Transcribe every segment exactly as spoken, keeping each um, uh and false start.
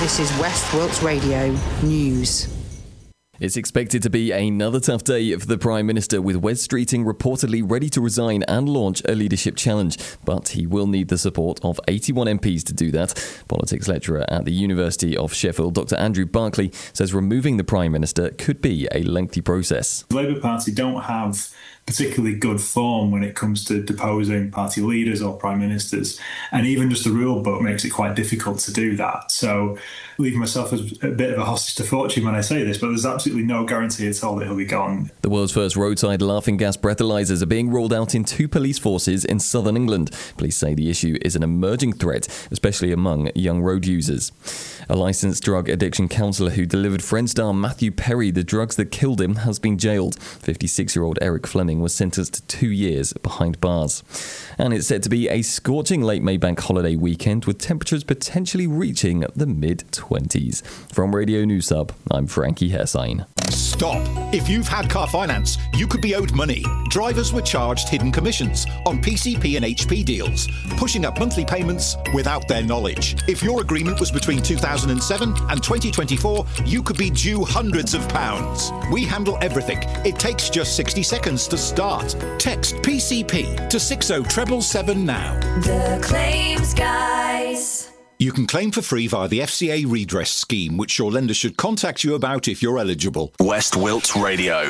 This is West Wilts Radio News. It's expected to be another tough day for the Prime Minister, with Wes Streeting reportedly ready to resign and launch a leadership challenge. But he will need the support of eighty-one M Ps to do that. Politics lecturer at the University of Sheffield, Doctor Andrew Barclay, says removing the Prime Minister could be a lengthy process. The Labour Party don't have particularly good form when it comes to deposing party leaders or prime ministers, and even just the rule book makes it quite difficult to do that. So leaving myself as a bit of a hostage to fortune when I say this, but there's absolutely no guarantee at all that he'll be gone. The world's first roadside laughing gas breathalyzers are being rolled out in two police forces in southern England. Police say the issue is an emerging threat, especially among young road users. A licensed drug addiction counsellor who delivered Friend star Matthew Perry the drugs that killed him has been jailed. fifty-six-year-old Eric Fleming was sentenced to two years behind bars. And it's set to be a scorching late May bank holiday weekend, with temperatures potentially reaching the mid-twenties. From Radio News Hub, I'm Frankie Hessine. Stop. If you've had car finance, you could be owed money. Drivers were charged hidden commissions on P C P and H P deals, pushing up monthly payments without their knowledge. If your agreement was between two thousand seven and twenty twenty-four, you could be due hundreds of pounds. We handle everything. It takes just sixty seconds to start. Text P C P to six oh seven seven now. The Claims Guys. You can claim for free via the F C A redress scheme, which your lender should contact you about if you're eligible. West Wilts Radio.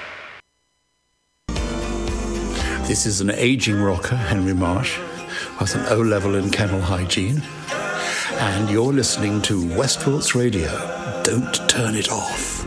This is an ageing rocker, Henry Marsh, with an O-level in kennel hygiene. And you're listening to West Wilts Radio. Don't turn it off.